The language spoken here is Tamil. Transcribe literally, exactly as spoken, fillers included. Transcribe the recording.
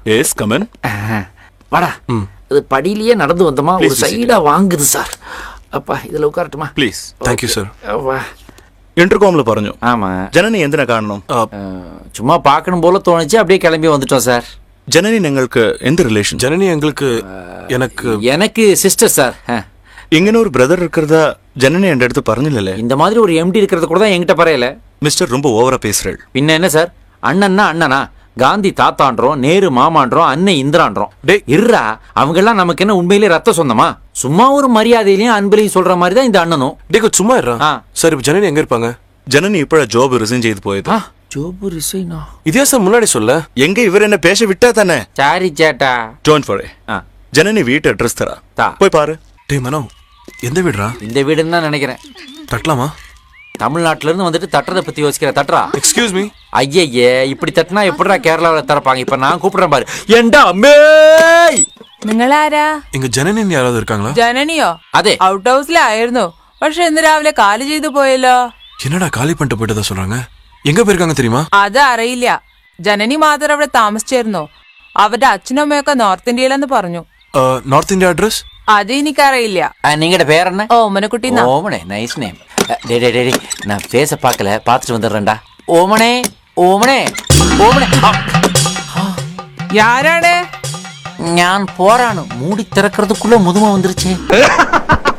S come on. வாடா. இது படியிலேயே நடந்து வந்தோமா ஒரு சைடா வாங்குது சார். அப்பா இதுல உட்காரட்டுமா? ப்ளீஸ். Thank you sir. இன்டர்காம்ல പറഞ്ഞു. ஆமா. ஜனனி എന്തിനാ കാണണം? சும்மா பார்க்கணும் போல தோணுச்சு, அப்படியே கிளம்பி வந்துட்டோம் சார். ஜனனி നിങ്ങൾക്ക് എന്ത് റിലേഷൻ? ஜனனி எங்களுக்கு எனக்கு எனக்கு சிஸ்டர் சார். ഇങ്ങനെ ഒരു ബ്രദർ இருக்கிறதா ஜனனி என்ற அடுத்து പറഞ്ഞില്ലല്ലേ? இந்த மாதிரி ஒரு எம்டி இருக்கிறது கூட தான் என்கிட்ட பரையல. மிஸ்டர் ரொம்ப ஓவரா பேசுறேள். பின்ன என்ன சார், அண்ணன்னா அண்ணனா, காந்தி தாத்தான்றோம், நேரு மாமான்றோம், அண்ணன் இந்திரான்றோம். டே இருறா, அவங்க எல்லாம் நமக்கு என்ன உண்மையிலே ரத்த சொந்தமா? சும்மா ஒரு மரியாதையிலையும் அன்பிலையும் சொல்ற மாதிரி தான் இந்த அண்ணனும். டேக்கு சும்மா இருறா. சார் இப்ப ஜனனி எங்க இருப்பாங்க? ஜனனி இப்ப ஜாப் ரிசைன் செய்து போயது. ஜாப் ரிசைனா? இதே சார் முன்னாடி சொல்ல. எங்க இவர் என்ன பேச விட்டா தானே? சாரி சேட்டா. Don't worry. ஜனனி வீட்டு அட்ரஸ் தரா. போய் பாரு. டேய் மனோ, எந்த வீடுடா? இந்த வீடுன்னு தான் நினைக்கிறேன். தட்டலாமா? தமிழ்நாட்டுல இருந்து வந்துட்டு தட்டுறதை பத்தி யோசிக்கிற தட்டுறா. Excuse me. ஐயே இப்படி தட்டினா எப்படிடா கேரளாவில் தரப்பாங்க? இப்ப நான் கூப்பிடுறேன் பாரு. ஏண்டா அம்மே, നിങ്ങളാരാ? ഇങ്ങ ജനനി ആരാധ இருக்காங்களா? ജനനിയോ? അതെ. ഔട്ട് ഹൗസിലായിരുന്നു. പക്ഷെ ഇന്ന് രാവിലെ കാലി ചെയ്തു പോയല്ലോ. என்னடா காலி பண்ணிட்டு போயிட்டதா சொல்றாங்க? எங்க போயிருக்காங்க தெரியுமா? അത് അറിയില്ല. ജനനി മാത്രം അവിടെ താമസിച്ചിരുന്നു. അവരുടെ അച്ഛനും അമ്മയൊക്കെ നോർത്ത് ഇന്ത്യയിലെന്ന് പറഞ്ഞു. നോർത്ത് ഇന്ത്യ അഡ്രസ് അത് എനിക്കറിയില്ല. നിങ്ങളുടെ പേരെന്ന? ഓമനക്കുട്ടി. ഓമനെ, നൈസ് നെയിം. டே டே டே நான் ஃபேஸ பார்க்கல, பார்த்துட்டு வந்துடுறேன்டா. ஓமனே ஓமனே ஓமனே. யாராണ്? ഞാൻ പോരാണ്. മൂടി തിറக்கிறதுக்குள்ள മുതുമ வந்துருச்சு.